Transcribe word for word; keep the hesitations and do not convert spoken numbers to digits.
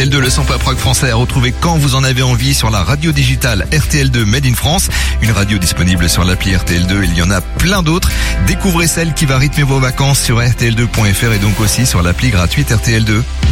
L deux, le cent pop rock français à retrouver quand vous en avez envie sur la radio digitale R T L deux Made in France. Une radio disponible sur l'appli R T L deux. Il y en a plein d'autres. Découvrez celle qui va rythmer vos vacances sur R T L deux point F R et donc aussi sur l'appli gratuite R T L deux.